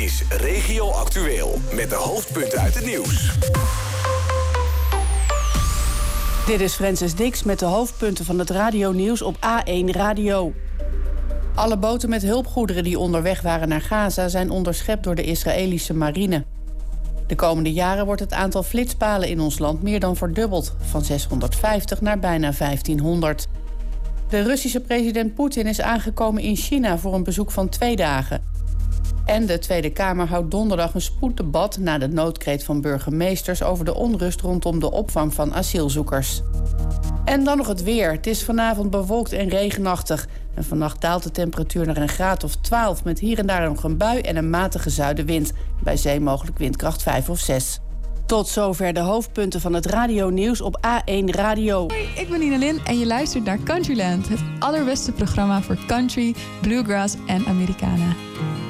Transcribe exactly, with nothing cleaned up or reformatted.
is Regio Actueel met de hoofdpunten uit het nieuws. Dit is Francis Dix met de hoofdpunten van het radionieuws op A één Radio. Alle boten met hulpgoederen die onderweg waren naar Gaza zijn onderschept door de Israëlische marine. De komende jaren wordt het aantal flitspalen in ons land meer dan verdubbeld, van zeshonderdvijftig naar bijna vijftienhonderd. De Russische president Poetin is aangekomen in China voor een bezoek van twee dagen. En de Tweede Kamer houdt donderdag een spoeddebat na de noodkreet van burgemeesters over de onrust rondom de opvang van asielzoekers. En dan nog het weer. Het is vanavond bewolkt en regenachtig. En vannacht daalt de temperatuur naar een graad of twaalf... met hier en daar nog een bui en een matige zuidenwind. Bij zee mogelijk windkracht vijf of zes. Tot zover de hoofdpunten van het radionieuws op A één Radio. Hoi, ik ben Nina Lin en je luistert naar Countryland. Het allerbeste programma voor country, bluegrass en Americana.